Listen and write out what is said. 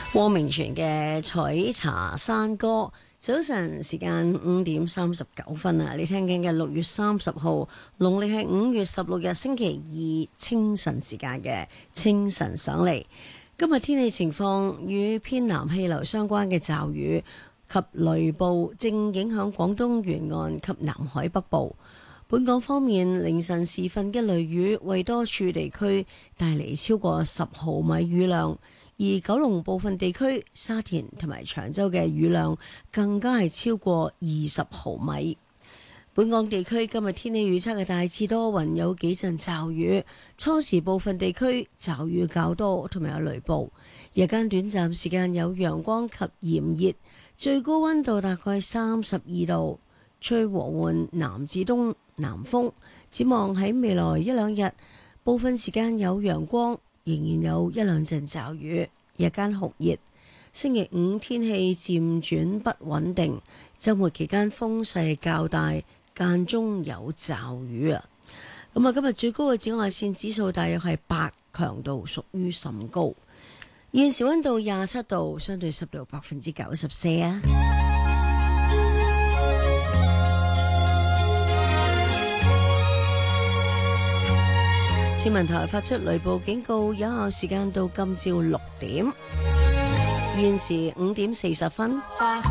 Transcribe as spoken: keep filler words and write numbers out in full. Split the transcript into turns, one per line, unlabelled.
汪明荃嘅採茶山歌，早晨時間五點三十九分啊！你聽緊嘅六月三十號，農曆係五月十六日星期二清晨時間嘅清晨上嚟。今日天氣情況，與偏南氣流相關嘅驟雨及雷暴正影響廣東沿岸及南海北部。本港方面，凌晨時分嘅雷雨為多處地區帶嚟超過十毫米雨量。而九龍部分地區、沙田同埋長洲嘅雨量更加係超過二十毫米。本港地區今日天氣預測係大致多雲，有幾陣驟雨，初時部分地區驟雨較多，同埋有雷暴。日間短暫時間有陽光及炎熱，最高溫度大概三十二度，吹和緩南至東南風。展望喺未來一兩日，部分時間有陽光，仍然有一兩陣驟雨，日間酷熱。星期五天氣漸轉不穩定，週末期間風勢較大，間中有驟雨啊。咁啊，今日最高嘅紫外線指數大約係八，強度屬於甚高。現時溫度廿七度，相對濕度百分之九十四啊。天文台發出雷暴警告，有效時間到今朝六點。現時五點四十分。